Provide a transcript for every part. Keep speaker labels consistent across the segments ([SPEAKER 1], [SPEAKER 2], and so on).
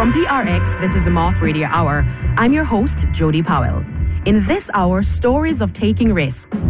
[SPEAKER 1] From PRX, this is the Moth Radio Hour. I'm your host, Jody Powell. In this hour, stories of taking risks.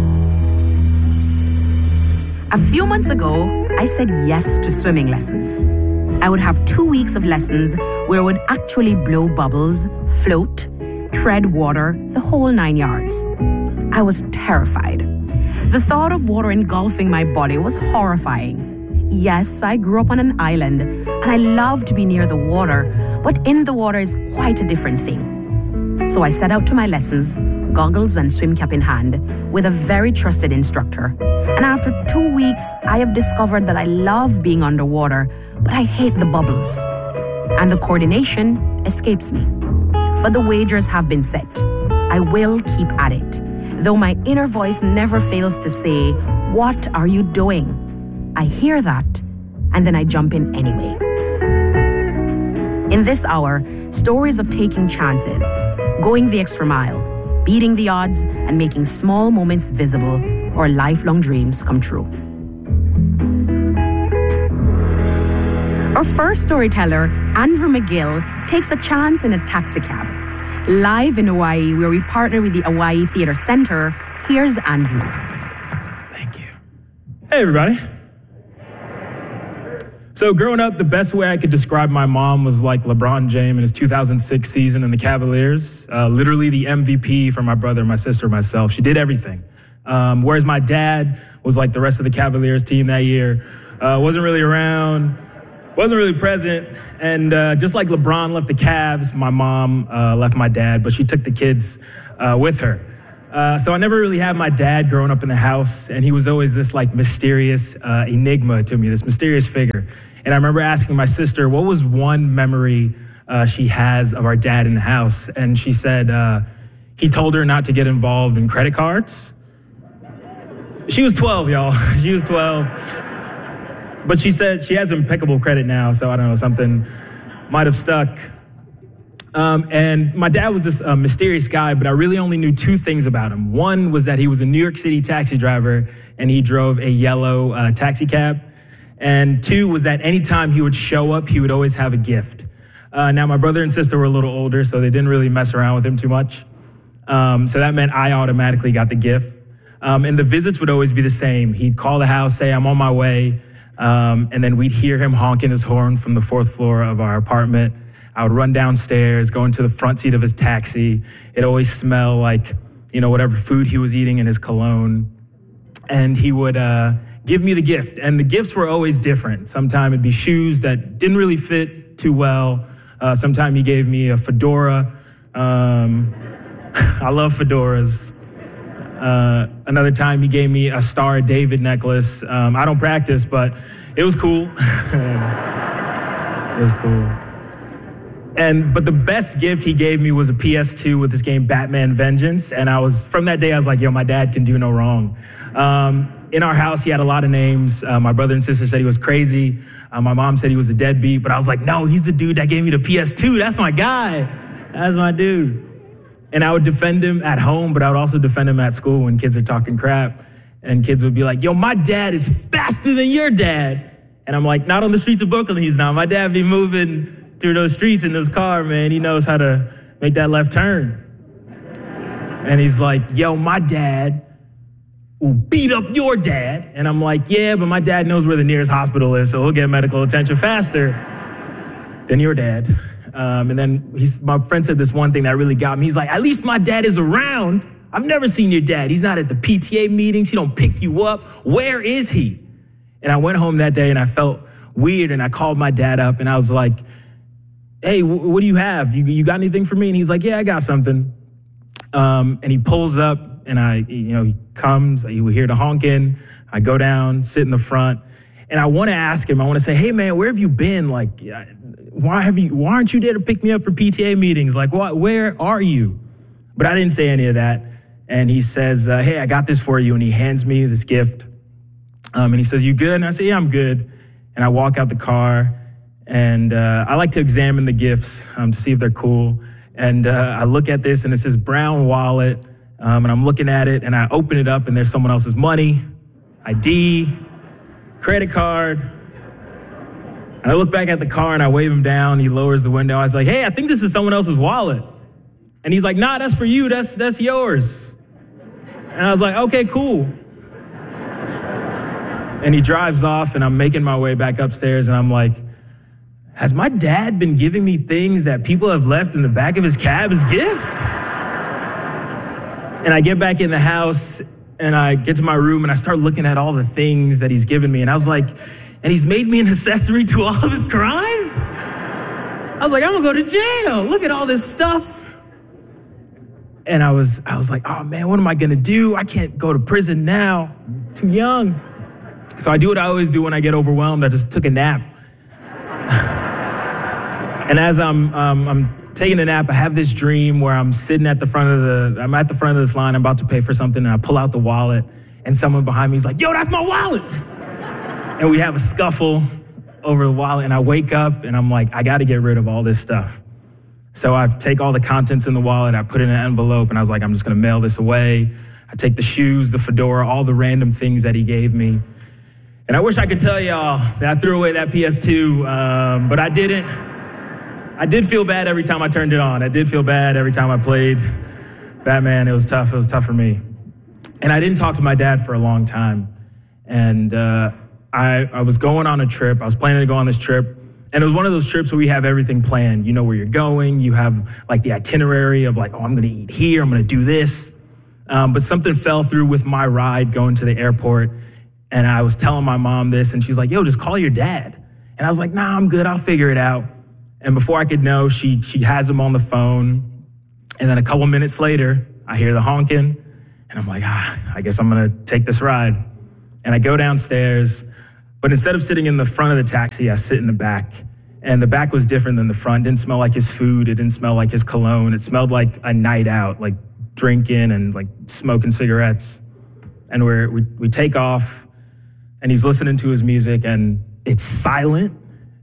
[SPEAKER 1] A few months ago, I said yes to swimming lessons. I would have 2 weeks of lessons where I would actually blow bubbles, float, tread water, the whole 9 yards. I was terrified. The thought of water engulfing my body was horrifying. Yes, I grew up on an island, and I love to be near the water, but in the water is quite a different thing. So I set out to my lessons, goggles and swim cap in hand, with a very trusted instructor. And after 2 weeks, I have discovered that I love being underwater, but I hate the bubbles. And the coordination escapes me. But the wagers have been set. I will keep at it, though my inner voice never fails to say, "What are you doing?" I hear that, and then I jump in anyway. In this hour, stories of taking chances, going the extra mile, beating the odds, and making small moments visible or lifelong dreams come true. Our first storyteller, Andrew McGill, takes a chance in a taxicab. Live in Hawaii, where we partner with the Hawaii Theatre Center, here's Andrew.
[SPEAKER 2] Thank you. Hey, everybody. So growing up, the best way I could describe my mom was like LeBron James in his 2006 season in the Cavaliers. Literally the MVP for my brother, my sister, myself. She did everything. Whereas my dad was like the rest of the Cavaliers team that year. Wasn't really around, wasn't really present. And just like LeBron left the Cavs, my mom left my dad, but she took the kids with her. So I never really had my dad growing up in the house, and he was always this like mysterious enigma to me, this mysterious figure. And I remember asking my sister, what was one memory she has of our dad in the house? And she said, he told her not to get involved in credit cards. She was 12, y'all. She was 12. But she said she has impeccable credit now, so I don't know, something might have stuck. And my dad was this mysterious guy, but I really only knew two things about him. One was that he was a New York City taxi driver, and he drove a yellow taxi cab. And two was that anytime he would show up, he would always have a gift. Now, my brother and sister were a little older, so they didn't really mess around with him too much. So that meant I automatically got the gift. And the visits would always be the same. He'd call the house, say, "I'm on my way." And then we'd hear him honking his horn from the 4th floor of our apartment. I would run downstairs, go into the front seat of his taxi. It always smelled like, whatever food he was eating in his cologne. And he would give me the gift. And the gifts were always different. Sometimes it'd be shoes that didn't really fit too well. Sometimes he gave me a fedora. I love fedoras. Another time he gave me a Star of David necklace. I don't practice, but it was cool. It was cool. But the best gift he gave me was a PS2 with this game Batman Vengeance. And from that day, I was like, yo, my dad can do no wrong. In our house, he had a lot of names. My brother and sister said he was crazy. My mom said he was a deadbeat, but I was like, no, he's the dude that gave me the PS2. That's my guy. That's my dude. And I would defend him at home, but I would also defend him at school when kids are talking crap. And kids would be like, yo, my dad is faster than your dad. And I'm like, not on the streets of Brooklyn, he's not. My dad be moving through those streets in this car, man. He knows how to make that left turn. And he's like, yo, my dad will beat up your dad. And I'm like, yeah, but my dad knows where the nearest hospital is, so he'll get medical attention faster than your dad. And then my friend said this one thing that really got me. He's like, at least my dad is around. I've never seen your dad. He's not at the PTA meetings. He don't pick you up. Where is he? And I went home that day and I felt weird, and I called my dad up and I was like, hey, what do you have? You got anything for me? And he's like, yeah, I got something. And he pulls up and he comes, we hear the honking. I go down, sit in the front, and I want to ask him, I want to say, hey man, where have you been? Like, why aren't you there to pick me up for PTA meetings? Like, where are you? But I didn't say any of that. And he says, hey, I got this for you. And he hands me this gift. And he says, you good? And I say, yeah, I'm good. And I walk out the car, and I like to examine the gifts to see if they're cool. And I look at this, and it's this brown wallet, and I'm looking at it, and I open it up, and there's someone else's money, ID, credit card. And I look back at the car and I wave him down. He lowers the window. I was like, hey, I think this is someone else's wallet. And he's like, nah, that's for you. That's yours. And I was like, okay, cool. And he drives off and I'm making my way back upstairs and I'm like, has my dad been giving me things that people have left in the back of his cab as gifts? And I get back in the house and I get to my room and I start looking at all the things that he's given me. And I was like, and he's made me an accessory to all of his crimes? I was like, I'm gonna go to jail. Look at all this stuff. And I was like, oh man, what am I gonna do? I can't go to prison now, I'm too young. So I do what I always do when I get overwhelmed. I just took a nap. And as I'm taking a nap, I have this dream where I'm sitting at the front of this line, I'm about to pay for something, and I pull out the wallet, and someone behind me is like, yo, that's my wallet. And we have a scuffle over the wallet, and I wake up, and I'm like, I gotta get rid of all this stuff. So I take all the contents in the wallet, I put it in an envelope, and I was like, I'm just gonna mail this away. I take the shoes, the fedora, all the random things that he gave me. And I wish I could tell y'all that I threw away that PS2, but I didn't. I did feel bad every time I turned it on. I did feel bad every time I played Batman. It was tough for me. And I didn't talk to my dad for a long time. And I was going on a trip. I was planning to go on this trip. And it was one of those trips where we have everything planned. You know where you're going. You have like the itinerary of like, oh, I'm gonna eat here. I'm gonna do this. But something fell through with my ride going to the airport. And I was telling my mom this and she's like, yo, just call your dad. And I was like, nah, I'm good. I'll figure it out. And before I could know, she has him on the phone. And then a couple minutes later, I hear the honking. And I'm like, I guess I'm gonna take this ride. And I go downstairs. But instead of sitting in the front of the taxi, I sit in the back. And the back was different than the front. It didn't smell like his food. It didn't smell like his cologne. It smelled like a night out, like drinking and like smoking cigarettes. And we take off and he's listening to his music and it's silent.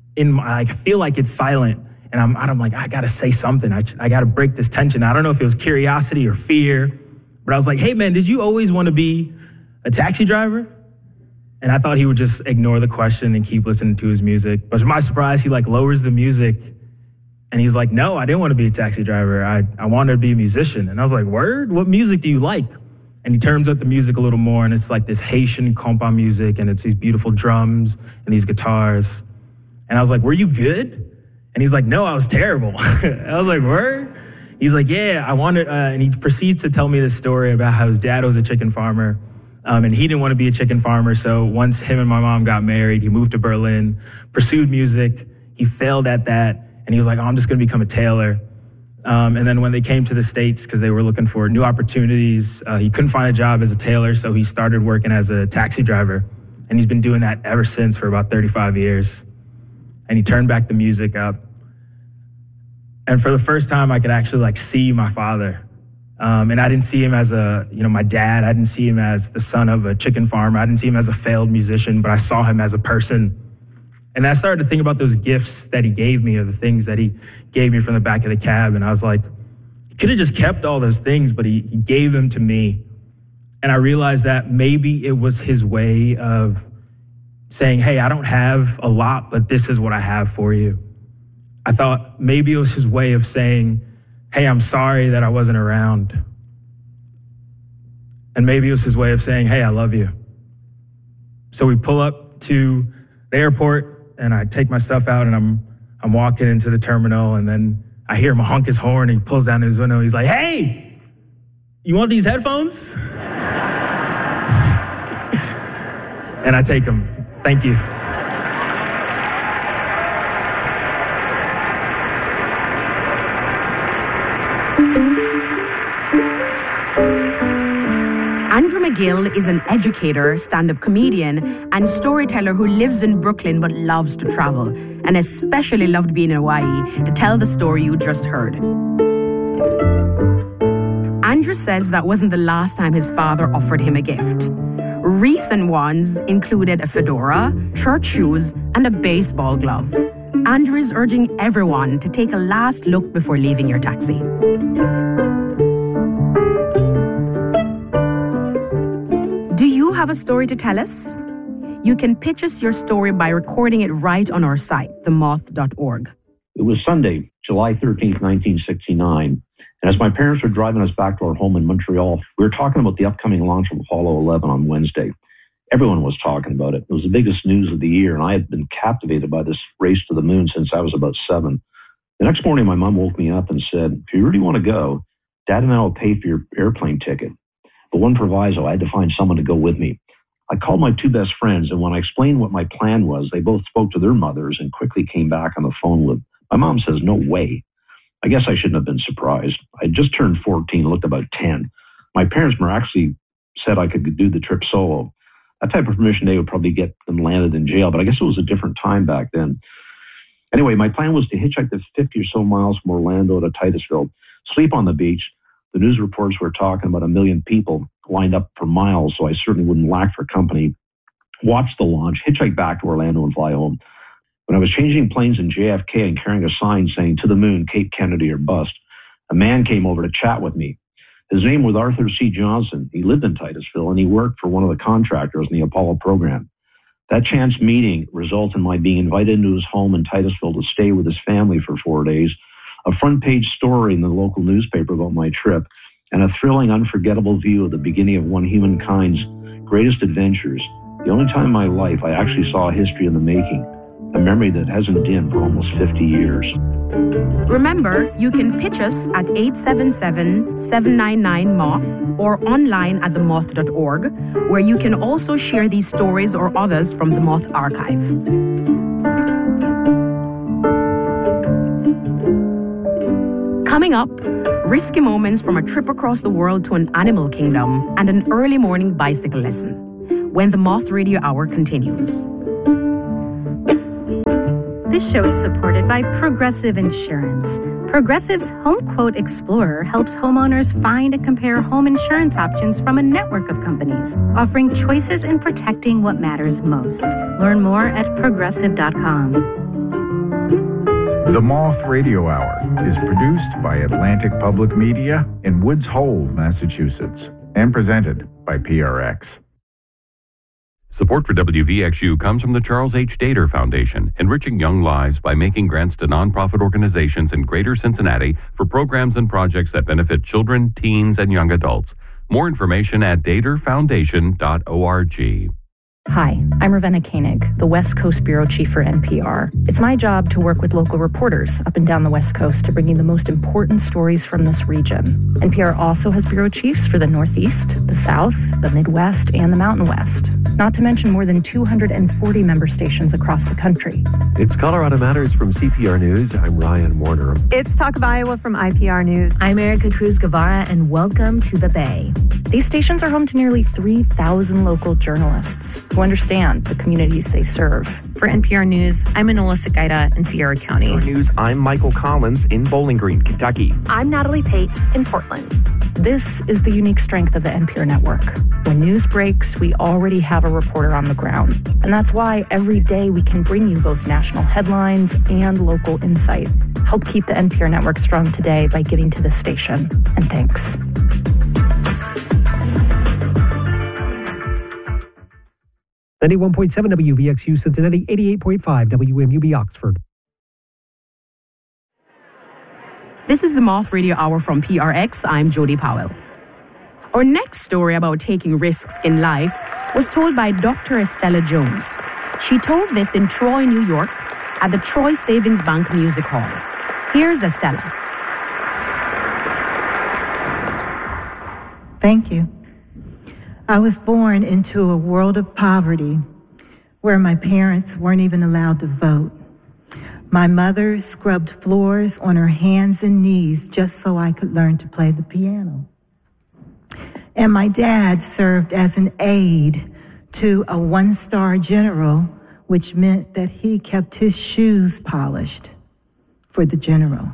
[SPEAKER 2] I feel like it's silent. And I'm like, I gotta say something. I gotta break this tension. I don't know if it was curiosity or fear, but I was like, hey man, did you always want to be a taxi driver? And I thought he would just ignore the question and keep listening to his music. But to my surprise, he like lowers the music and he's like, no, I didn't want to be a taxi driver. I wanted to be a musician. And I was like, word? What music do you like? And he turns up the music a little more and it's like this Haitian compa music and it's these beautiful drums and these guitars. And I was like, were you good? And he's like, no, I was terrible. I was like, word? He's like, yeah, I wanted, and he proceeds to tell me this story about how his dad was a chicken farmer. And he didn't want to be a chicken farmer. So once him and my mom got married, he moved to Berlin, pursued music. He failed at that. And he was like, oh, I'm just going to become a tailor. And then when they came to the States, because they were looking for new opportunities, he couldn't find a job as a tailor. So he started working as a taxi driver. And he's been doing that ever since for about 35 years. And he turned back the music up. And for the first time, I could actually like see my father. And I didn't see him as my dad. I didn't see him as the son of a chicken farmer. I didn't see him as a failed musician, but I saw him as a person. And I started to think about those gifts that he gave me or the things that he gave me from the back of the cab. And I was like, he could have just kept all those things, but he gave them to me. And I realized that maybe it was his way of saying, hey, I don't have a lot, but this is what I have for you. I thought maybe it was his way of saying, hey, I'm sorry that I wasn't around. And maybe it was his way of saying, hey, I love you. So we pull up to the airport and I take my stuff out and I'm walking into the terminal and then I hear him honk his horn and he pulls down his window. He's like, hey, you want these headphones? And I take them. Thank you.
[SPEAKER 1] Andrew McGill is an educator, stand-up comedian, and storyteller who lives in Brooklyn but loves to travel, and especially loved being in Hawaii to tell the story you just heard. Andrew says that wasn't the last time his father offered him a gift. Recent ones included a fedora, church shoes, and a baseball glove. Andrew is urging everyone to take a last look before leaving your taxi. Do you have a story to tell us? you can pitch us your story by recording it right on our site, themoth.org.
[SPEAKER 3] It was Sunday, July 13th, 1969, and as my parents were driving us back to our home in Montreal, we were talking about the upcoming launch of Apollo 11 on Wednesday. Everyone was talking about it. It was the biggest news of the year, and I had been captivated by this race to the moon since I was about 7. The next morning, my mom woke me up and said, "If you really want to go, Dad and I will pay for your airplane ticket. But one proviso, I had to find someone to go with me." I called my 2 best friends, and when I explained what my plan was, they both spoke to their mothers and quickly came back on the phone with, my mom says, "No way." I guess I shouldn't have been surprised. I just turned 14, looked about 10. My parents miraculously said I could do the trip solo. That type of permission they would probably get them landed in jail, but I guess it was a different time back then. Anyway, my plan was to hitchhike the 50 or so miles from Orlando to Titusville, sleep on the beach. The news reports were talking about 1 million people lined up for miles, so I certainly wouldn't lack for company. Watch the launch, hitchhike back to Orlando, and fly home. When I was changing planes in JFK and carrying a sign saying, "To the moon, Cape Kennedy or bust," a man came over to chat with me. His name was Arthur C. Johnson. He lived in Titusville, and he worked for one of the contractors in the Apollo program. That chance meeting resulted in my being invited into his home in Titusville to stay with his family for 4 days, a front-page story in the local newspaper about my trip, and a thrilling, unforgettable view of the beginning of one humankind's greatest adventures. The only time in my life I actually saw history in the making, a memory that hasn't dimmed for almost 50 years.
[SPEAKER 1] Remember, you can pitch us at 877-799-MOTH or online at themoth.org, where you can also share these stories or others from the Moth Archive. Coming up, risky moments from a trip across the world to an animal kingdom and an early morning bicycle lesson when the Moth Radio Hour continues.
[SPEAKER 4] This show is supported by Progressive Insurance. Progressive's Home Quote Explorer helps homeowners find and compare home insurance options from a network of companies, offering choices in protecting what matters most. Learn more at progressive.com.
[SPEAKER 5] The Moth Radio Hour is produced by Atlantic Public Media in Woods Hole, Massachusetts, and presented by PRX.
[SPEAKER 6] Support for WVXU comes from the Charles H. Dater Foundation, enriching young lives by making grants to nonprofit organizations in Greater Cincinnati for programs and projects that benefit children, teens, and young adults. More information at daterfoundation.org.
[SPEAKER 7] Hi, I'm Ravenna Koenig, the West Coast Bureau Chief for NPR. It's my job to work with local reporters up and down the West Coast to bring you the most important stories from this region. NPR also has bureau chiefs for the Northeast, the South, the Midwest, and the Mountain West, not to mention more than 240 member stations across the country.
[SPEAKER 8] It's Colorado Matters from CPR News. I'm Ryan Warner.
[SPEAKER 9] It's Talk of Iowa from IPR News.
[SPEAKER 10] I'm Erica Cruz Guevara, and welcome to the Bay.
[SPEAKER 7] These stations are home to nearly 3,000 local journalists who understand the communities they serve.
[SPEAKER 11] For NPR News, I'm Enola Segaita in Sierra County.
[SPEAKER 12] For News, I'm Michael Collins in Bowling Green, Kentucky.
[SPEAKER 13] I'm Natalie Pate in Portland.
[SPEAKER 7] This is the unique strength of the NPR network. When news breaks, we already have a reporter on the ground. And that's why every day we can bring you both national headlines and local insight. Help keep the NPR network strong today by giving to this station. And thanks.
[SPEAKER 14] 91.7 WVXU Cincinnati, 88.5 WMUB Oxford.
[SPEAKER 1] This is the Moth Radio Hour from PRX. I'm Jody Powell. Our next story about taking risks in life was told by Dr. Estella Jones. She told this in Troy, New York, at the Troy Savings Bank Music Hall. Here's Estella.
[SPEAKER 15] Thank you. I was born into a world of poverty where my parents weren't even allowed to vote. My mother scrubbed floors on her hands and knees just so I could learn to play the piano. And my dad served as an aide to a one-star general, which meant that he kept his shoes polished for the general.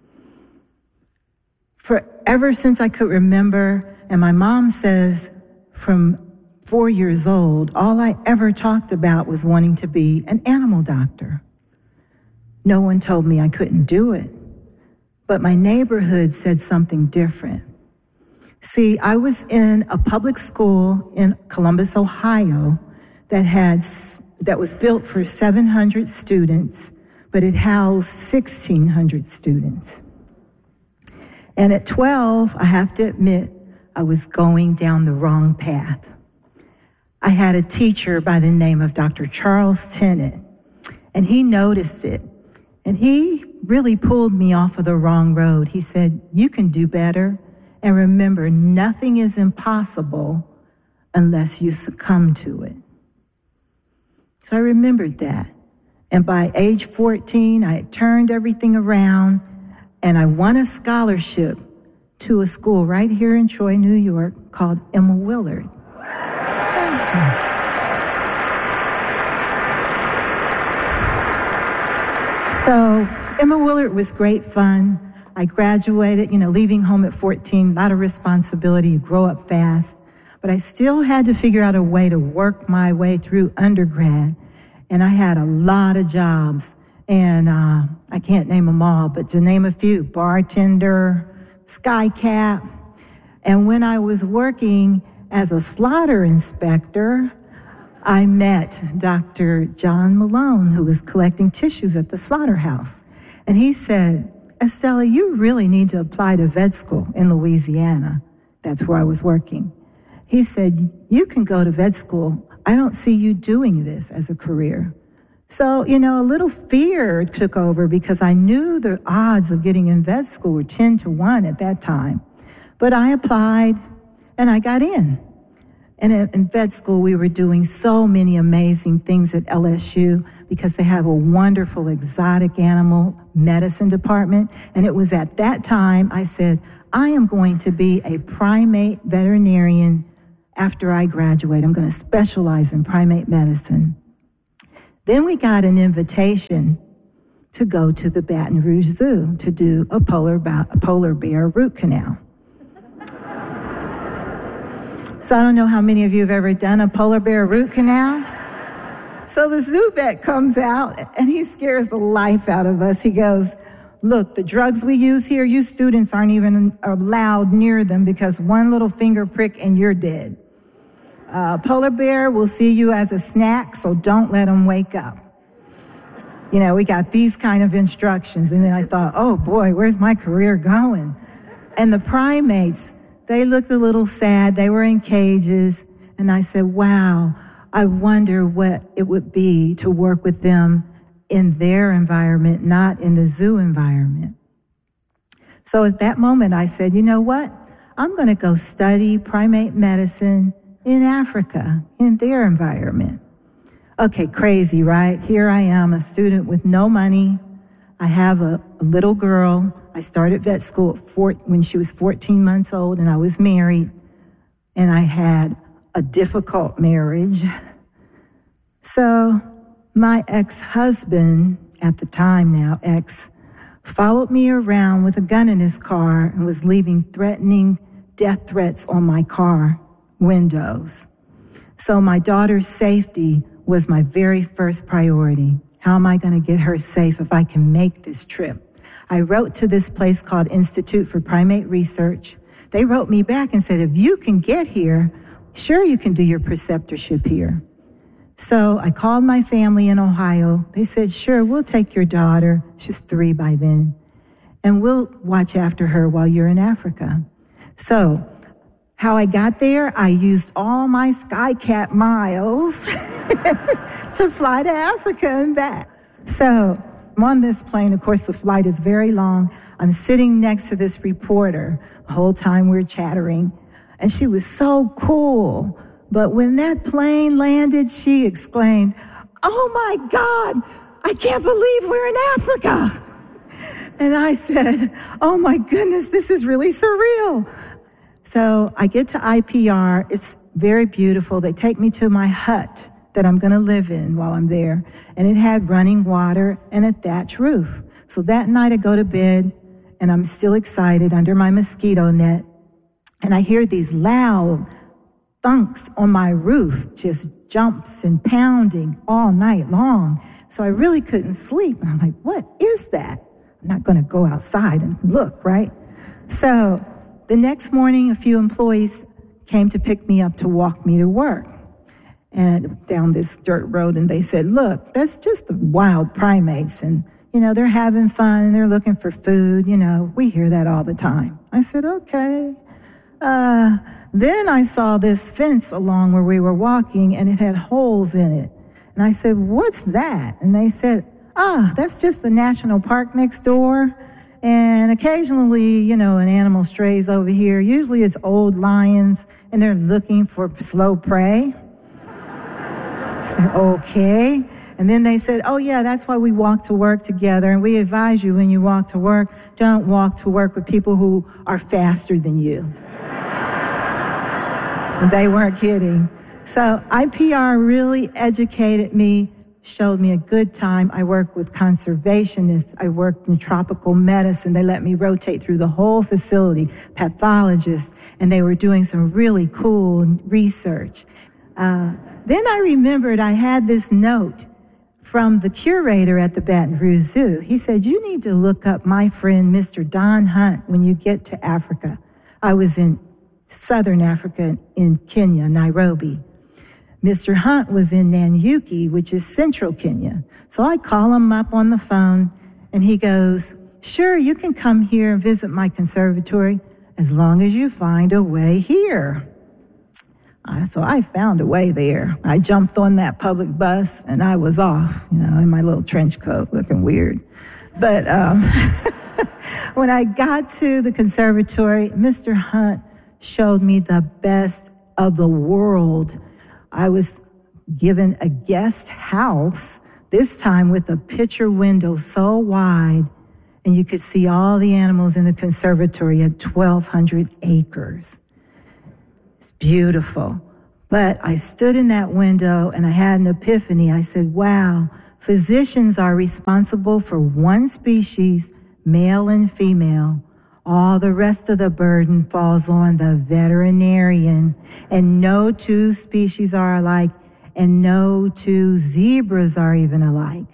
[SPEAKER 15] Ever since I could remember, and my mom says from 4 years old, all I ever talked about was wanting to be an animal doctor. No one told me I couldn't do it, but my neighborhood said something different. See, I was in a public school in Columbus, Ohio, that was built for 700 students, but it housed 1,600 students. And at 12, I have to admit, I was going down the wrong path. I had a teacher by the name of Dr. Charles Tennant, and he noticed it. And he really pulled me off of the wrong road. He said, you can do better. And remember, nothing is impossible unless you succumb to it. So I remembered that. And by age 14, I had turned everything around, and I won a scholarship to a school right here in Troy, New York, called Emma Willard. So Emma Willard was great fun. I graduated, leaving home at 14, a lot of responsibility, you grow up fast. But I still had to figure out a way to work my way through undergrad. And I had a lot of jobs. And I can't name them all, but to name a few, bartender, skycap. And when I was working as a slaughter inspector, I met Dr. John Malone, who was collecting tissues at the slaughterhouse. And he said, Estella, you really need to apply to vet school in Louisiana. That's where I was working. He said, you can go to vet school. I don't see you doing this as a career. So, a little fear took over because I knew the odds of getting in vet school were 10 to 1 at that time. But I applied and I got in. And in vet school, we were doing so many amazing things at LSU because they have a wonderful exotic animal medicine department. And it was at that time I said, I am going to be a primate veterinarian after I graduate. I'm going to specialize in primate medicine. Then we got an invitation to go to the Baton Rouge Zoo to do a polar bear root canal. So I don't know how many of you have ever done a polar bear root canal. So the zoo vet comes out and he scares the life out of us. He goes, look, the drugs we use here, you students aren't even allowed near them because one little finger prick and you're dead. Polar bear will see you as a snack, so don't let them wake up. We got these kind of instructions. And then I thought, oh boy, where's my career going? And the primates, they looked a little sad. They were in cages. And I said, wow, I wonder what it would be to work with them in their environment, not in the zoo environment. So at that moment, I said, you know what? I'm going to go study primate medicine in Africa, in their environment. Okay, crazy, right? Here I am, a student with no money. I have a little girl. I started vet school when she was 14 months old, and I was married, and I had a difficult marriage. So my ex-husband, at the time now, followed me around with a gun in his car and was leaving threatening death threats on my car windows. So my daughter's safety was my very first priority. How am I going to get her safe if I can make this trip? I wrote to this place called Institute for Primate Research. They wrote me back and said, if you can get here, sure you can do your preceptorship here. So I called my family in Ohio. They said, sure, we'll take your daughter. She was 3 by then. And we'll watch after her while you're in Africa. So how I got there, I used all my Skycat miles to fly to Africa and back. So I'm on this plane. Of course, the flight is very long. I'm sitting next to this reporter the whole time we're chattering. And she was so cool. But when that plane landed, she exclaimed, oh my God, I can't believe we're in Africa. And I said, oh my goodness, this is really surreal. So I get to IPR. It's very beautiful. They take me to my hut that I'm going to live in while I'm there. And it had running water and a thatch roof. So that night I go to bed, and I'm still excited under my mosquito net. And I hear these loud thunks on my roof, just jumps and pounding all night long. So I really couldn't sleep. And I'm like, what is that? I'm not going to go outside and look, right? So the next morning, a few employees came to pick me up to walk me to work. and down this dirt road, and they said, look, that's just the wild primates, and, they're having fun, and they're looking for food. We hear that all the time. I said, okay. Then I saw this fence along where we were walking, and it had holes in it. And I said, what's that? And they said, that's just the national park next door. And occasionally, an animal strays over here. Usually it's old lions, and they're looking for slow prey. I said, okay. And then they said, oh, yeah, that's why we walk to work together. And we advise you when you walk to work, don't walk to work with people who are faster than you. And they weren't kidding. So IPR really educated me, showed me a good time. I worked with conservationists. I worked in tropical medicine. They let me rotate through the whole facility, pathologists, and they were doing some really cool research. Then I remembered I had this note from the curator at the Baton Rouge Zoo. He said, you need to look up my friend, Mr. Don Hunt, when you get to Africa. I was in Southern Africa, in Kenya, Nairobi. Mr. Hunt was in Nanyuki, which is central Kenya. So I call him up on the phone, and he goes, sure, you can come here and visit my conservatory as long as you find a way here. So I found a way there. I jumped on that public bus, and I was off, in my little trench coat, looking weird. But when I got to the conservatory, Mr. Hunt showed me the best of the world. I was given a guest house, this time with a picture window so wide, and you could see all the animals in the conservatory at 1,200 acres. It's beautiful. But I stood in that window and I had an epiphany. I said, wow, physicians are responsible for one species, male and female. All the rest of the burden falls on the veterinarian, and no two species are alike, and no two zebras are even alike.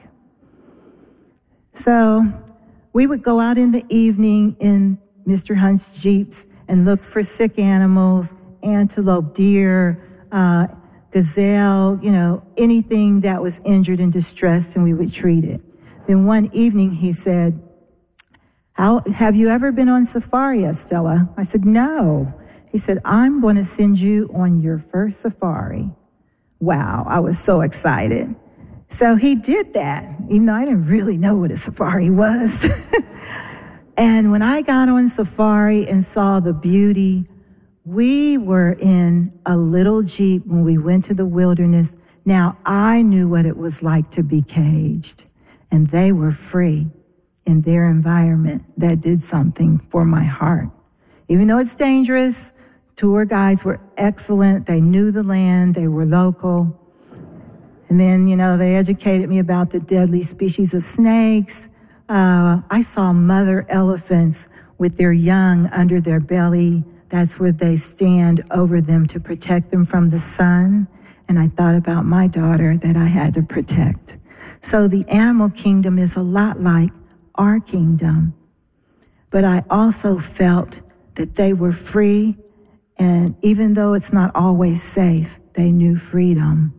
[SPEAKER 15] So we would go out in the evening in Mr. Hunt's Jeeps and look for sick animals, antelope, deer, gazelle, anything that was injured and distressed, and we would treat it. Then one evening he said, have you ever been on safari, Estella? I said, no. He said, I'm going to send you on your first safari. Wow, I was so excited. So he did that, even though I didn't really know what a safari was. And when I got on safari and saw the beauty, we were in a little Jeep when we went to the wilderness. Now, I knew what it was like to be caged, and they were free in their environment. That did something for my heart. Even though it's dangerous, tour guides were excellent. They knew the land. They were local. And then, they educated me about the deadly species of snakes. I saw mother elephants with their young under their belly. That's where they stand over them to protect them from the sun. And I thought about my daughter that I had to protect. So the animal kingdom is a lot like our kingdom. But I also felt that they were free, and even though it's not always safe, they knew freedom.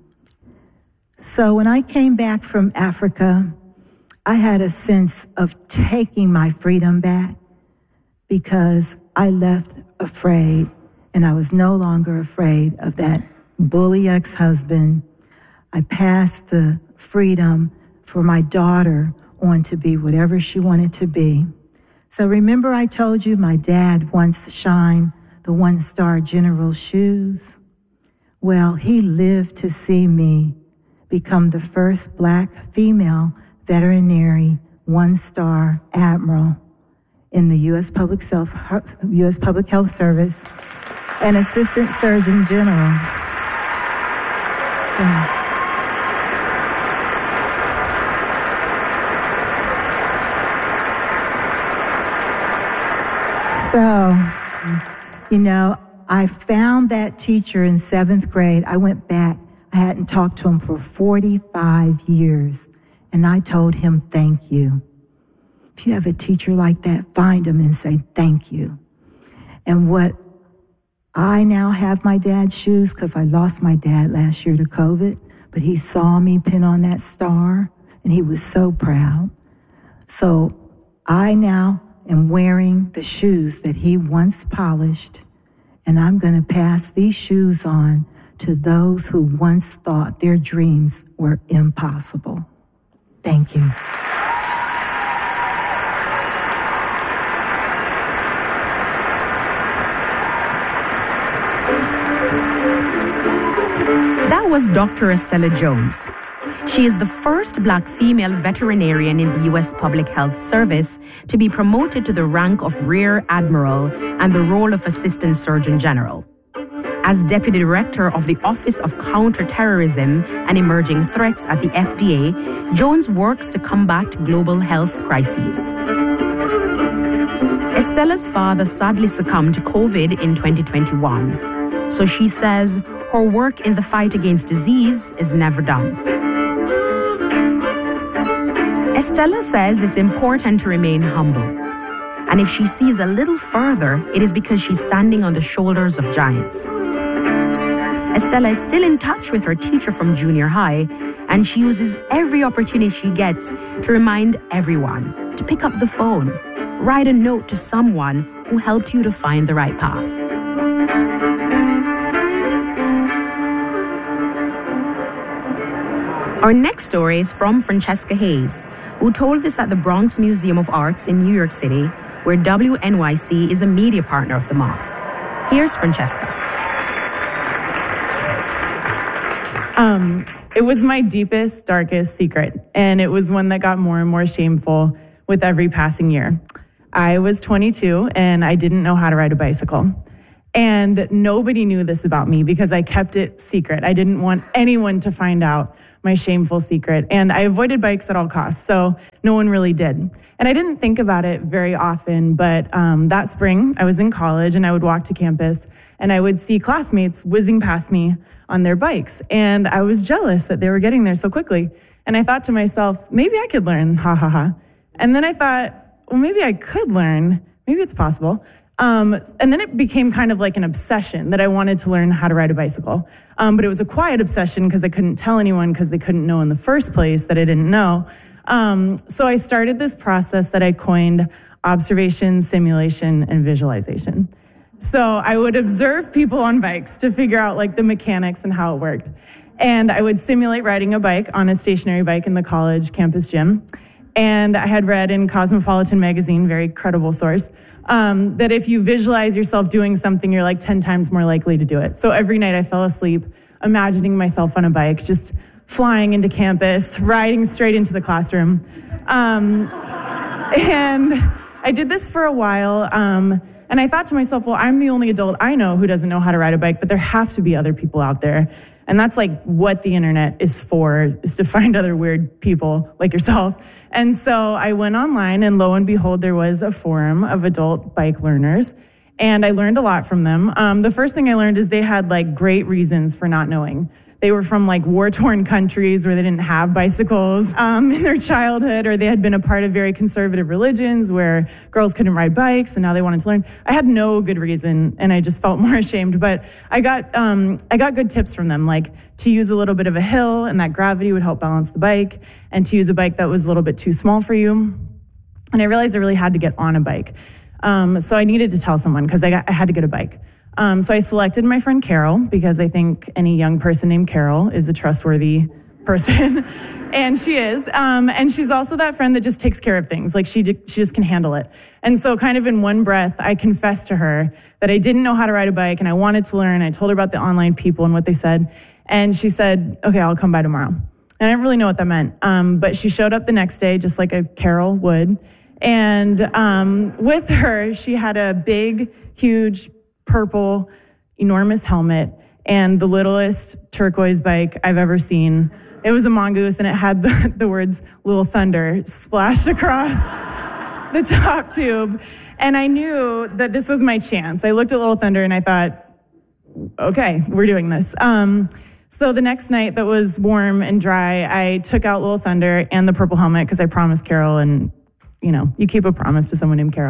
[SPEAKER 15] So when I came back from Africa, I had a sense of taking my freedom back because I left afraid, and I was no longer afraid of that bully ex-husband. I passed the freedom for my daughter on to be whatever she wanted to be. So remember I told you my dad wants to shine the one-star general's shoes? Well, he lived to see me become the first Black female veterinary one-star admiral in the U.S. Public Health Service and Assistant Surgeon General. So, I found that teacher in 7th grade. I went back. I hadn't talked to him for 45 years. And I told him, thank you. If you have a teacher like that, find him and say thank you. And what I now have my dad's shoes because I lost my dad last year to COVID, but he saw me pin on that star and he was so proud. So I now am wearing the shoes that he once polished, and I'm going to pass these shoes on to those who once thought their dreams were impossible. Thank you.
[SPEAKER 1] That was Dr. Estella Jones. She is the first Black female veterinarian in the U.S. Public Health Service to be promoted to the rank of Rear Admiral and the role of Assistant Surgeon General. As Deputy Director of the Office of Counterterrorism and Emerging Threats at the FDA, Jones works to combat global health crises. Estella's father sadly succumbed to COVID in 2021, so she says her work in the fight against disease is never done. Estella says it's important to remain humble, and if she sees a little further, it is because she's standing on the shoulders of giants. Estella is still in touch with her teacher from junior high, and she uses every opportunity she gets to remind everyone to pick up the phone, write a note to someone who helped you to find the right path. Our next story is from Francesca Hayes, who told this at the Bronx Museum of Arts in New York City, where WNYC is a media partner of the Moth. Here's Francesca.
[SPEAKER 16] It was my deepest, darkest secret, and it was one that got more and more shameful with every passing year. I was 22, and I didn't know how to ride a bicycle. And nobody knew this about me because I kept it secret. I didn't want anyone to find out my shameful secret. And I avoided bikes at all costs, so no one really did. And I didn't think about it very often, but that spring, I was in college, and I would walk to campus, and I would see classmates whizzing past me on their bikes. And I was jealous that they were getting there so quickly. And I thought to myself, maybe I could learn, ha ha ha. And then I thought, well, maybe I could learn. Maybe it's possible. And then it became kind of like an obsession that I wanted to learn how to ride a bicycle. But it was a quiet obsession because I couldn't tell anyone because they couldn't know in the first place that I didn't know. So I started this process that I coined observation, simulation, and visualization. So I would observe people on bikes to figure out like the mechanics and how it worked. And I would simulate riding a bike on a stationary bike in the college campus gym. And I had read in Cosmopolitan magazine, very credible source, that if you visualize yourself doing something, you're like 10 times more likely to do it. So every night I fell asleep imagining myself on a bike, just flying into campus, riding straight into the classroom. And I did this for a while. And I thought to myself, well, I'm the only adult I know who doesn't know how to ride a bike, but there have to be other people out there. And that's like what the internet is for, is to find other weird people like yourself. And so I went online, and lo and behold, there was a forum of adult bike learners. And I learned a lot from them. The first thing I learned is they had like great reasons for not knowing. They were from like war-torn countries where they didn't have bicycles in their childhood, or they had been a part of very conservative religions where girls couldn't ride bikes, and now they wanted to learn. I had no good reason, and I just felt more ashamed. But I got good tips from them, like to use a little bit of a hill, and that gravity would help balance the bike, and to use a bike that was a little bit too small for you. And I realized I really had to get on a bike. So I needed to tell someone because I had to get a bike. So I selected my friend Carol because I think any young person named Carol is a trustworthy person, and she is. And she's also that friend that just takes care of things. Like she just can handle it. And so kind of in one breath, I confessed to her that I didn't know how to ride a bike and I wanted to learn. I told her about the online people and what they said. And she said, okay, I'll come by tomorrow. And I didn't really know what that meant. But she showed up the next day just like a Carol would. And with her, she had a big, huge, purple, enormous helmet and the littlest turquoise bike I've ever seen. It was a mongoose, and it had the words Little Thunder splashed across the top tube. And I knew that this was my chance. I looked at Little Thunder and I thought, okay, we're doing this. So the next night that was warm and dry, I took out Little Thunder and the purple helmet because I promised Carol, and you know, you keep a promise to someone named Carol.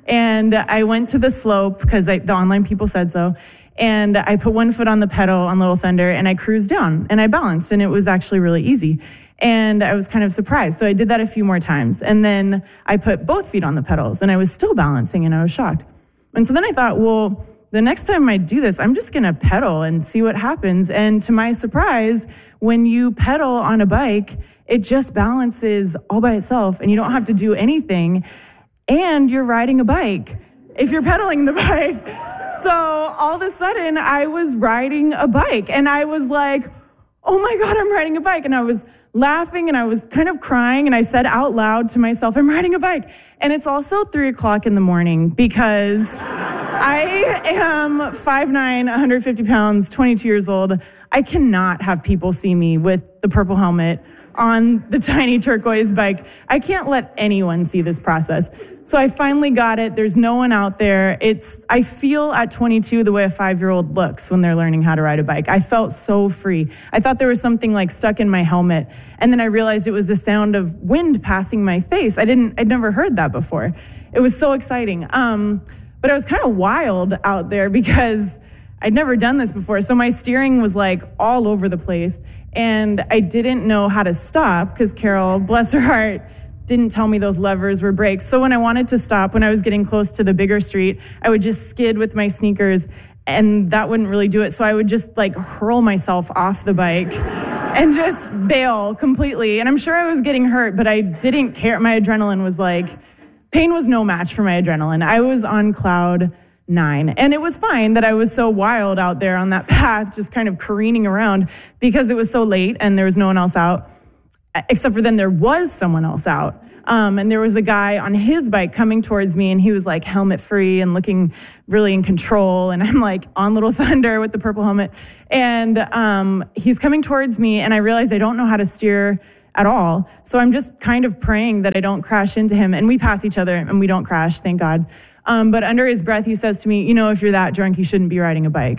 [SPEAKER 16] And I went to the slope because the online people said so. And I put one foot on the pedal on Little Thunder and I cruised down and I balanced, and it was actually really easy. And I was kind of surprised. So I did that a few more times. And then I put both feet on the pedals and I was still balancing, and I was shocked. And so then I thought, well, the next time I do this, I'm just going to pedal and see what happens. And to my surprise, when you pedal on a bike, it just balances all by itself and you don't have to do anything. And you're riding a bike if you're pedaling the bike. So all of a sudden, I was riding a bike and I was like, oh my God, I'm riding a bike. And I was laughing and I was kind of crying, and I said out loud to myself, I'm riding a bike. And it's also 3:00 in the morning because I am 5'9", 150 pounds, 22 years old. I cannot have people see me with the purple helmet on the tiny turquoise bike. I can't let anyone see this process. So I finally got it. There's no one out there. I feel at 22 the way a 5-year-old looks when they're learning how to ride a bike. I felt so free. I thought there was something like stuck in my helmet. And then I realized it was the sound of wind passing my face. I'd never heard that before. It was so exciting. But I was kind of wild out there because I'd never done this before. So my steering was like all over the place, and I didn't know how to stop because Carol, bless her heart, didn't tell me those levers were brakes. So when I wanted to stop, when I was getting close to the bigger street, I would just skid with my sneakers, and that wouldn't really do it. So I would just like hurl myself off the bike and just bail completely. And I'm sure I was getting hurt, but I didn't care. My adrenaline was like, pain was no match for my adrenaline. I was on cloud 9. And it was fine that I was so wild out there on that path, just kind of careening around, because it was so late and there was no one else out, except for then there was someone else out. And there was a guy on his bike coming towards me, and he was like helmet free and looking really in control. And I'm like on Little Thunder with the purple helmet. And he's coming towards me, and I realized I don't know how to steer at all. So I'm just kind of praying that I don't crash into him. And we pass each other and we don't crash, thank God. But under his breath, he says to me, you know, if you're that drunk, you shouldn't be riding a bike.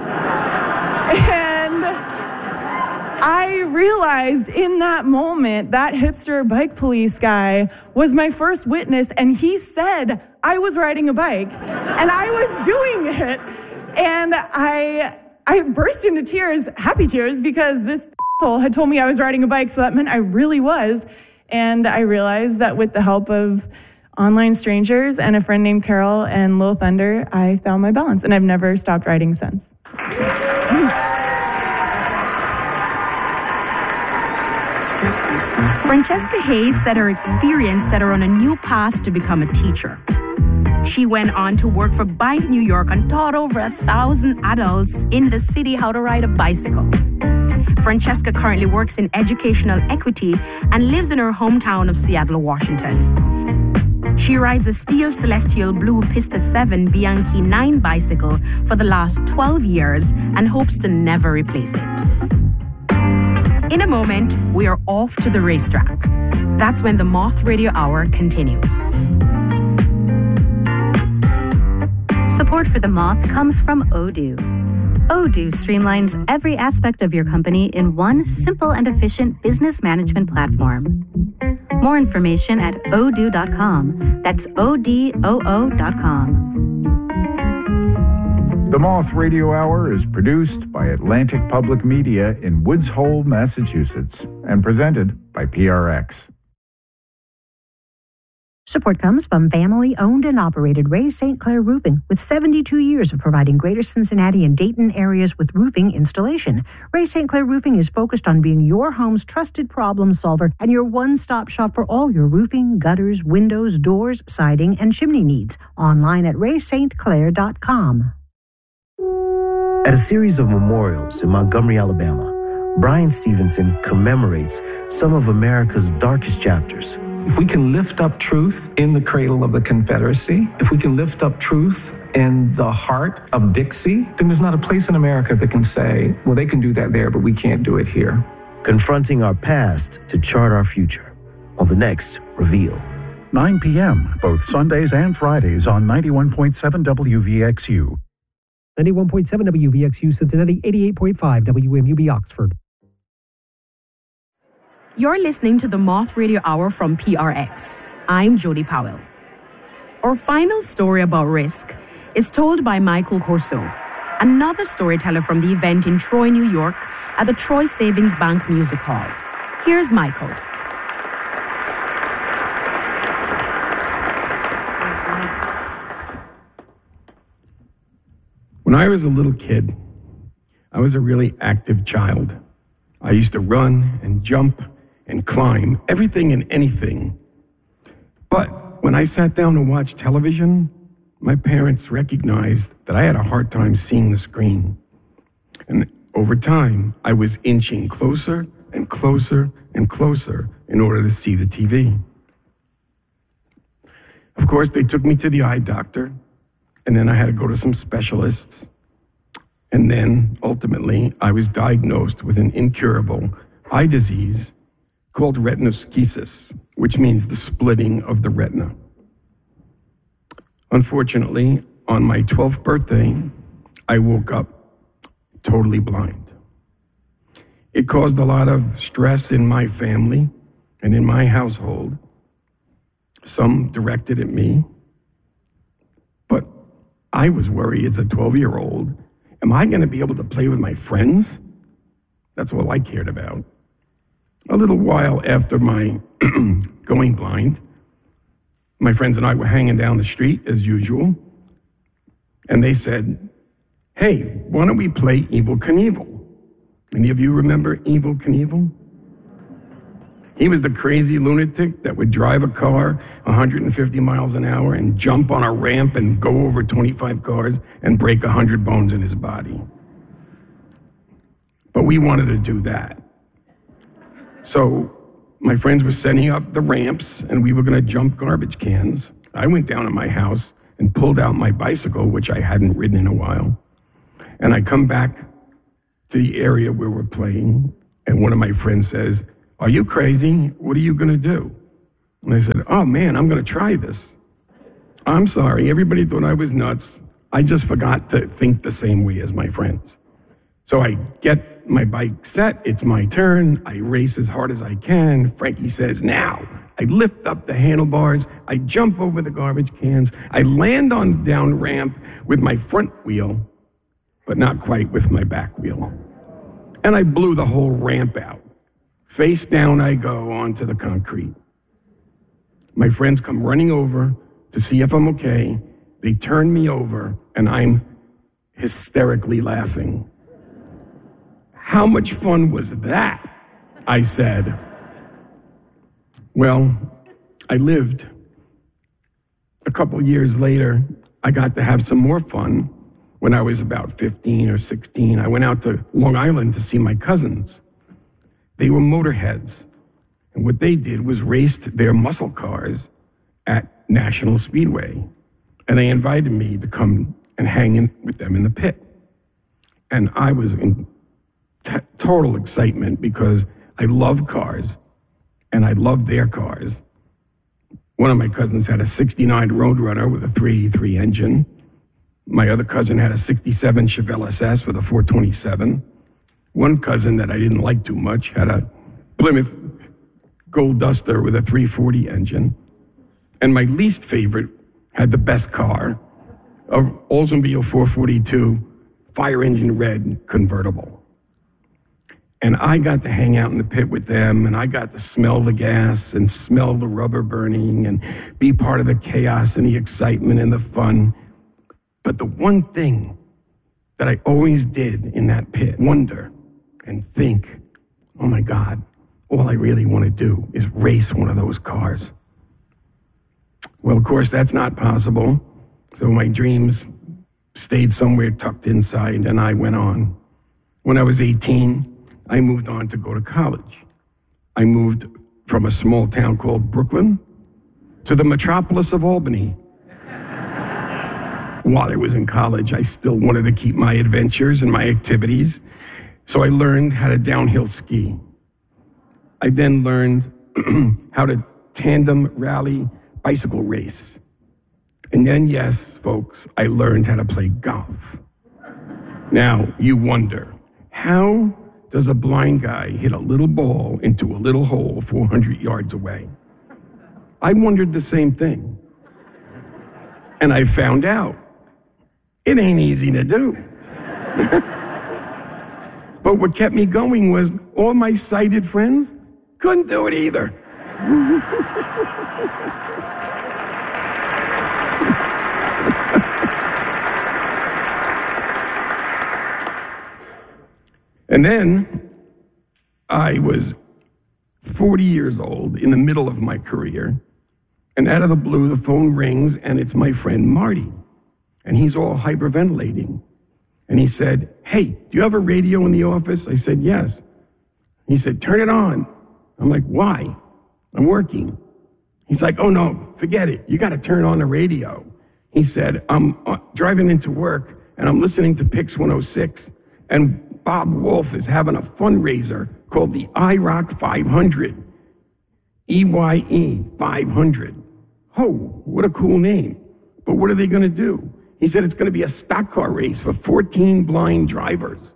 [SPEAKER 16] And I realized in that moment, that hipster bike police guy was my first witness, and he said I was riding a bike, and I was doing it. And I burst into tears, happy tears, because this asshole had told me I was riding a bike, so that meant I really was. And I realized that with the help of online strangers and a friend named Carol and Little Thunder, I found my balance, and I've never stopped riding since.
[SPEAKER 1] Francesca Hayes said her experience set her on a new path to become a teacher. She went on to work for Bike New York and taught over 1,000 adults in the city how to ride a bicycle. Francesca currently works in educational equity and lives in her hometown of Seattle, Washington. She rides a Steel Celestial Blue Pista 7 Bianchi 9 bicycle for the last 12 years and hopes to never replace it. In a moment, we are off to the racetrack. That's when the Moth Radio Hour continues.
[SPEAKER 4] Support for The Moth comes from Odoo. Odoo streamlines every aspect of your company in one simple and efficient business management platform. More information at odoo.com. That's odoo.com.
[SPEAKER 5] The Moth Radio Hour is produced by Atlantic Public Media in Woods Hole, Massachusetts, and presented by PRX.
[SPEAKER 17] Support comes from family-owned and operated Ray St. Clair Roofing, with 72 years of providing Greater Cincinnati and Dayton areas with roofing installation. Ray St. Clair Roofing is focused on being your home's trusted problem solver and your one-stop shop for all your roofing, gutters, windows, doors, siding, and chimney needs. Online at raystclair.com.
[SPEAKER 18] At a series of memorials in Montgomery, Alabama, Brian Stevenson commemorates some of America's darkest chapters.
[SPEAKER 19] If we can lift up truth in the cradle of the Confederacy, if we can lift up truth in the heart of Dixie, then there's not a place in America that can say, well, they can do that there, but we can't do it here.
[SPEAKER 18] Confronting our past to chart our future on the next Reveal.
[SPEAKER 5] 9 p.m., both Sundays and Fridays on 91.7 WVXU.
[SPEAKER 14] 91.7 WVXU Cincinnati, 88.5 WMUB Oxford.
[SPEAKER 1] You're listening to the Moth Radio Hour from PRX. I'm Jody Powell. Our final story about risk is told by Michael Corso, another storyteller from the event in Troy, New York, at the Troy Savings Bank Music Hall. Here's Michael.
[SPEAKER 20] When I was a little kid, I was a really active child. I used to run and jump and climb, everything and anything. But when I sat down to watch television, my parents recognized that I had a hard time seeing the screen. And over time, I was inching closer and closer and closer in order to see the TV. Of course, they took me to the eye doctor, and then I had to go to some specialists. And then, ultimately, I was diagnosed with an incurable eye disease called retinoschisis, which means the splitting of the retina. Unfortunately, on my 12th birthday, I woke up totally blind. It caused a lot of stress in my family and in my household. Some directed at me, but I was worried as a 12-year-old, am I going to be able to play with my friends? That's all I cared about. A little while after my going blind, my friends and I were hanging down the street as usual, and they said, hey, why don't we play Evel Knievel? Any of you remember Evel Knievel? He was the crazy lunatic that would drive a car 150 miles an hour and jump on a ramp and go over 25 cars and break 100 bones in his body. But we wanted to do that. So my friends were setting up the ramps and we were going to jump garbage cans. I went down to my house and pulled out my bicycle, which I hadn't ridden in a while. And I come back to the area where we're playing, and one of my friends says, are you crazy? What are you going to do? And I said, oh man, I'm going to try this. I'm sorry, everybody thought I was nuts. I just forgot to think the same way as my friends. So I get my bike set, it's my turn, I race as hard as I can. Frankie says, now. I lift up the handlebars, I jump over the garbage cans, I land on the down ramp with my front wheel, but not quite with my back wheel. And I blew the whole ramp out. Face down I go onto the concrete. My friends come running over to see if I'm okay. They turn me over, and I'm hysterically laughing. How much fun was that? I said. Well, I lived. A couple years later, I got to have some more fun. When I was about 15 or 16, I went out to Long Island to see my cousins. They were motorheads, and what they did was raced their muscle cars at National Speedway, and they invited me to come and hang in with them in the pit. And I was in total excitement because I love cars, and I loved their cars. One of my cousins had a 69 Roadrunner with a 383 engine. My other cousin had a 67 Chevelle SS with a 427. One cousin that I didn't like too much had a Plymouth Gold Duster with a 340 engine. And my least favorite had the best car, a Oldsmobile 442 fire engine red convertible. And I got to hang out in the pit with them, and I got to smell the gas and smell the rubber burning and be part of the chaos and the excitement and the fun. But the one thing that I always did in that pit, wonder and think, oh my God, all I really want to do is race one of those cars. Well, of course, that's not possible. So my dreams stayed somewhere tucked inside, and I went on. When I was 18, I moved on to go to college. I moved from a small town called Brooklyn to the metropolis of Albany. While I was in college, I still wanted to keep my adventures and my activities, so I learned how to downhill ski. I then learned how to tandem rally bicycle race. And then, yes, folks, I learned how to play golf. Now, you wonder, how does a blind guy hit a little ball into a little hole 400 yards away? I wondered the same thing. And I found out it ain't easy to do. But what kept me going was all my sighted friends couldn't do it either. And then I was 40 years old, in the middle of my career, and out of the blue, the phone rings, and it's my friend Marty. And he's all hyperventilating. And he said, "Hey, do you have a radio in the office?" I said, "Yes." He said, "Turn it on." I'm like, "Why? I'm working." He's like, "Oh, no, forget it. You got to turn on the radio." He said, "I'm driving into work, and I'm listening to Pix 106, and Bob Wolf is having a fundraiser called the IROC 500. EYE 500. Oh, what a cool name. But what are they going to do?" He said, "It's going to be a stock car race for 14 blind drivers."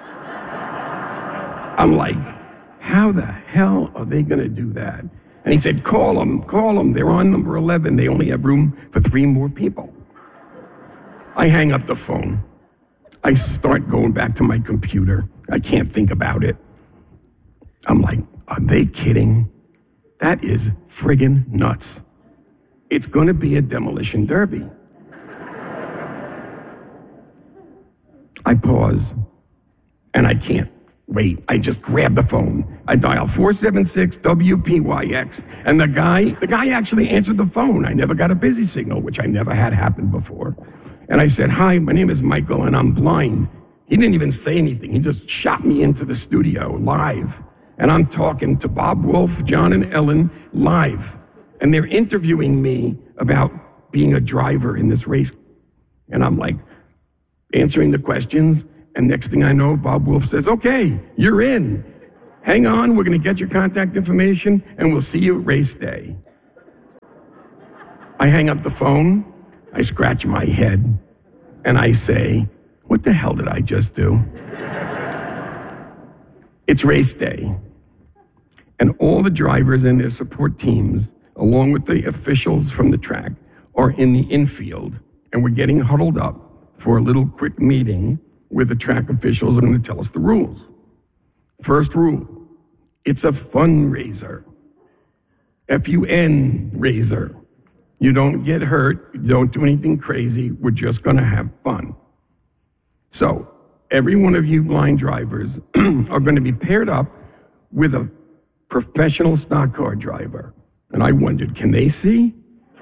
[SPEAKER 20] I'm like, how the hell are they going to do that? And he said, call them. They're on number 11. They only have room for 3 more people. I hang up the phone. I start going back to my computer. I can't think about it. I'm like, are they kidding? That is friggin' nuts. It's going to be a demolition derby. I pause, and I can't wait. I just grab the phone. I dial 476 WPYX, and the guy actually answered the phone. I never got a busy signal, which I never had happen before. And I said, "Hi, my name is Michael, and I'm blind." He didn't even say anything. He just shot me into the studio live. And I'm talking to Bob Wolf, John, and Ellen live. And they're interviewing me about being a driver in this race. And I'm like, answering the questions, and next thing I know, Bob Wolf says, "Okay, you're in. Hang on, we're going to get your contact information, and we'll see you at race day." I hang up the phone, I scratch my head, and I say, what the hell did I just do? It's race day, and all the drivers and their support teams, along with the officials from the track, are in the infield, and we're getting huddled up for a little quick meeting with the track officials who are going to tell us the rules. First rule, it's a fundraiser. F-U-N raiser. You don't get hurt, you don't do anything crazy, we're just going to have fun. So, every one of you blind drivers are going to be paired up with a professional stock car driver. And I wondered, can they see?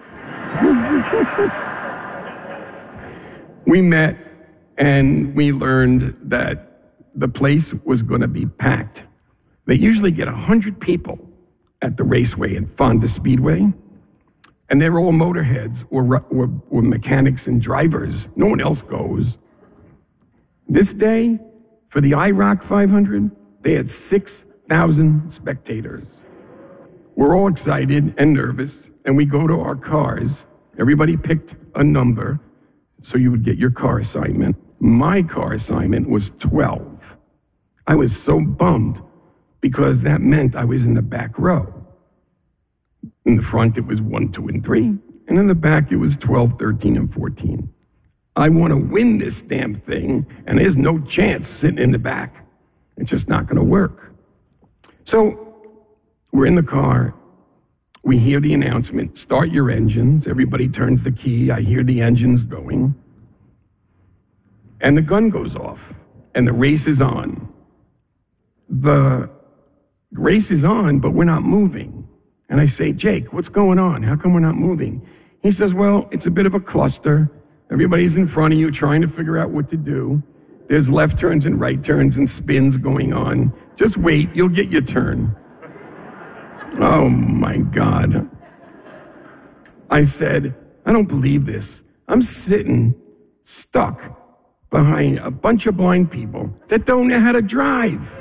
[SPEAKER 20] We met and we learned that the place was going to be packed. They usually get 100 people at the raceway at Fonda Speedway, and they're all motorheads or mechanics and drivers. No one else goes. This day, for the IROC 500, they had 6,000 spectators. We're all excited and nervous, and we go to our cars. Everybody picked a number, so you would get your car assignment. My car assignment was 12. I was so bummed because that meant I was in the back row. In the front, it was 1, 2, and 3. And in the back, it was 12, 13, and 14. I want to win this damn thing, and there's no chance sitting in the back. It's just not going to work. So we're in the car. We hear the announcement, start your engines. Everybody turns the key. I hear the engines going. And the gun goes off, and the race is on. The race is on, but we're not moving. And I say, "Jake, what's going on? How come we're not moving?" He says, "Well, it's a bit of a cluster. Everybody's in front of you trying to figure out what to do. There's left turns and right turns and spins going on. Just wait, you'll get your turn." Oh my God. I said, I don't believe this. I'm sitting stuck behind a bunch of blind people that don't know how to drive.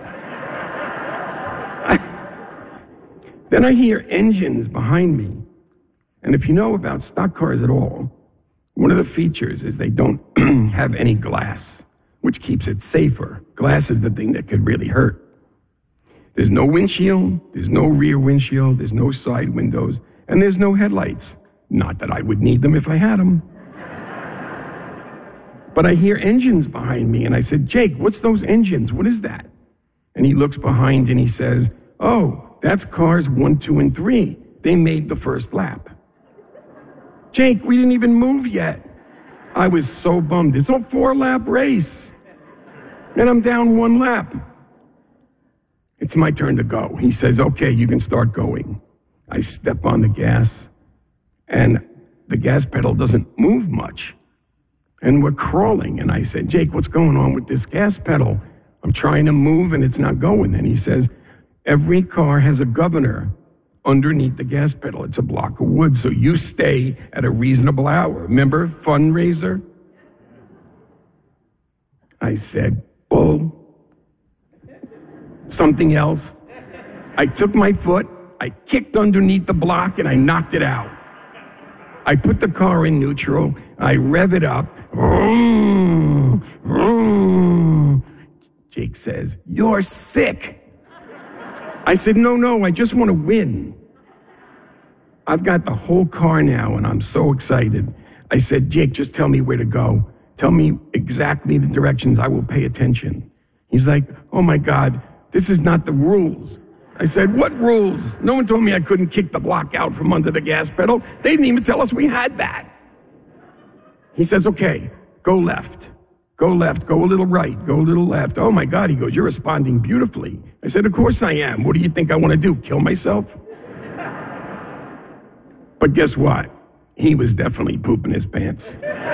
[SPEAKER 20] Then I hear engines behind me. And if you know about stock cars at all, one of the features is they don't have any glass, which keeps it safer. Glass is the thing that could really hurt. There's no windshield, there's no rear windshield, there's no side windows, and there's no headlights. Not that I would need them if I had them. But I hear engines behind me, and I said, Jake, what's those engines? What is that? And he looks behind and he says, oh, that's cars 1, 2, and 3. They made the first lap. Jake, we didn't even move yet. I was so bummed. It's a 4-lap race. And I'm down 1 lap. It's my turn to go. He says, okay, you can start going. I step on the gas, and the gas pedal doesn't move much. And we're crawling. And I said, Jake, what's going on with this gas pedal? I'm trying to move, and it's not going. And he says, every car has a governor underneath the gas pedal. It's a block of wood, so you stay at a reasonable hour. Remember, fundraiser? I said, bull. Something else. I took my foot, I kicked underneath the block, and I knocked it out. I put the car in neutral, I rev it up. Jake says, you're sick. I said, no, I just want to win. I've got the whole car now, and I'm so excited. I said, Jake, just tell me where to go. Tell me exactly the directions. I will pay attention. He's like, oh my God, this is not the rules. I said, what rules? No one told me I couldn't kick the block out from under the gas pedal. They didn't even tell us we had that. He says, okay, go left. Go left, go a little right, go a little left. Oh my God, he goes, you're responding beautifully. I said, of course I am. What do you think I want to do, kill myself? But guess what? He was definitely pooping his pants.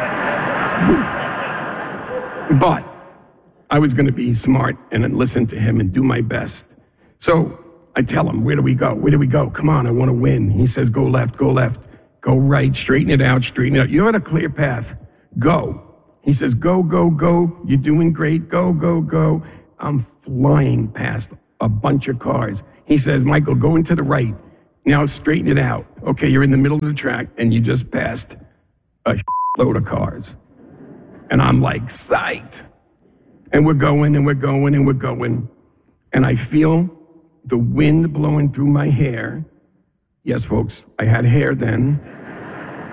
[SPEAKER 20] But I was going to be smart and listen to him and do my best. So I tell him, where do we go? Where do we go? Come on, I want to win. He says, go left, go right, straighten it out, straighten it out. You're on a clear path. Go. He says, go. You're doing great. Go. I'm flying past a bunch of cars. He says, Michael, go into the right. Now straighten it out. Okay, you're in the middle of the track and you just passed a load of cars. And I'm like, psyched. And we're going. And I feel the wind blowing through my hair. Yes, folks, I had hair then.